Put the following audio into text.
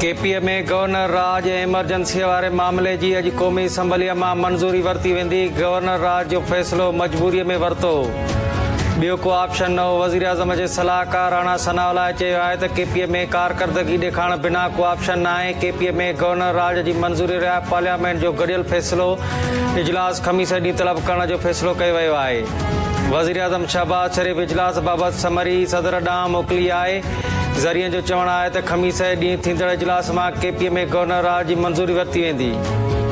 KPA में governor राज emergency वारे मामले की अज क़ौमी असम्बलीअ में मंजूरी वरती वेंदी। गवर्नर राज जो फैसलो मजबूरी में वरतो। बियो को ऑप्शन न हो। वज़ीर आज़म जे सलाहकार राणा सनावलाए चयो आहे त केपीए में कारकर्दगी ॾेखारण बिना को ऑप्शन न आहे। केपीए में गवर्नर राज जी मंजूरी रहा पार्लियामेंट जो गडियल फैसलो इजलास खमीस ॾींहुं तलब करण जो फैसलो कयो वियो आहे। वज़ीर आज़म शहबाज शरीफ़ इजलास बाबति समरी सदर ॾांहुं मोकिली आहे। ज़रिए जो चवणु आहे त खमीस ॾींहुं थींदड़ इजलास में केपीए में गवर्नर राज जी मंजूरी वरती वेंदी।